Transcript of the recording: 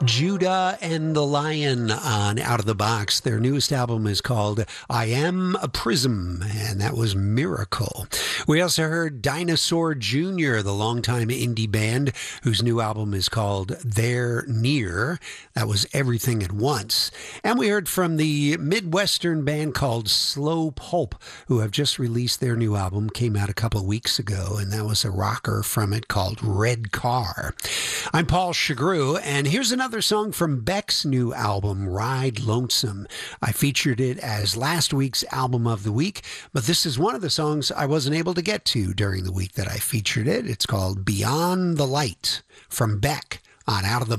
Judah and the Lion on Out of the Box. Their newest album is called I Am a Prism, and that was Miracle. We also heard Dinosaur Jr., the longtime indie band, whose new album is called They're Near. That was Everything at Once. And we heard from the Midwestern band called Slow Pulp, who have just released their new album, came out a couple of weeks ago, and that was a rocker from it called Red Car. I'm Paul Chagru, and here's another song from Beck's new album, Ride Lonesome. I featured it as last week's album of the week, but this is one of the songs I wasn't able to get to during the week that I featured it. It's called Beyond the Light from Beck on Out of the